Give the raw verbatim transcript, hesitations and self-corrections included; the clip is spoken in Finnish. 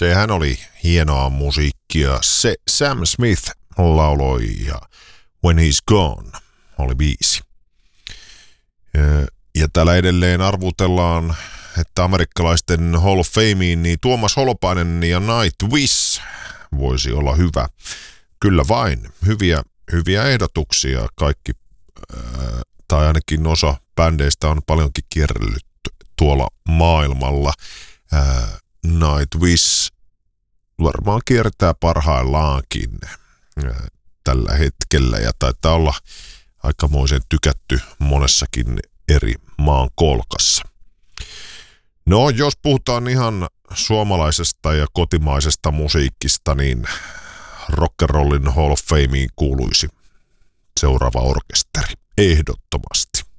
Sehän oli hienoa musiikkia. Se Sam Smith lauloi ja When He's Gone oli biisi. Ja täällä edelleen arvutellaan, että amerikkalaisten Hall of Fameen niin Tuomas Holopainen ja Nightwish voisi olla hyvä. Kyllä vain. Hyviä, hyviä ehdotuksia. Kaikki, ää, tai ainakin osa bändeistä on paljonkin kierrellyt tuolla maailmalla. Ää, Nightwish varmaan kiertää parhaillaankin ää, tällä hetkellä ja taitaa olla aikamoisen tykätty monessakin eri maan kolkassa. No, jos puhutaan ihan suomalaisesta ja kotimaisesta musiikista, niin rock'n'rollin Hall of Fameen kuuluisi seuraava orkesteri. Ehdottomasti.